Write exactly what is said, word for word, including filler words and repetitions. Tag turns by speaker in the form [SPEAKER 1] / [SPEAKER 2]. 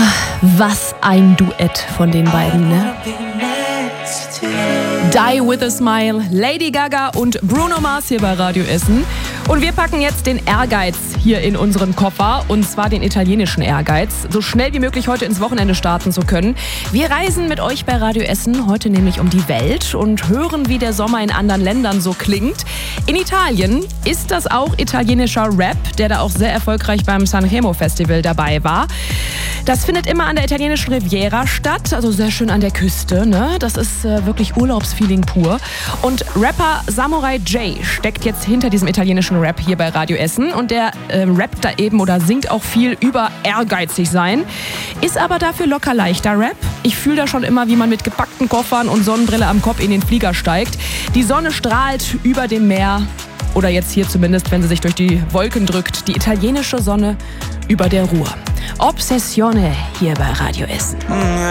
[SPEAKER 1] Was ein Duett von den beiden, ne? Die with a Smile, Lady Gaga und Bruno Mars hier bei Radio Essen. Und wir packen jetzt den Ehrgeiz hier in unseren Koffer, und zwar den italienischen Ehrgeiz, so schnell wie möglich heute ins Wochenende starten zu können. Wir reisen mit euch bei Radio Essen heute nämlich um die Welt und hören, wie der Sommer in anderen Ländern so klingt. In Italien ist das auch italienischer Rap, der da auch sehr erfolgreich beim Sanremo Festival dabei war. Das findet immer an der italienischen Riviera statt, also sehr schön an der Küste, ne? Das ist äh, wirklich Urlaubsfeeling pur. Und Rapper Samurai J steckt jetzt hinter diesem italienischen Rap hier bei Radio Essen, und der äh, rappt da eben oder singt auch viel über ehrgeizig sein, ist aber dafür locker leichter Rap. Ich fühle da schon immer, wie man mit gepackten Koffern und Sonnenbrille am Kopf in den Flieger steigt. Die Sonne strahlt über dem Meer, oder jetzt hier zumindest, wenn sie sich durch die Wolken drückt, die italienische Sonne über der Ruhr. Obsessione hier bei Radio Essen.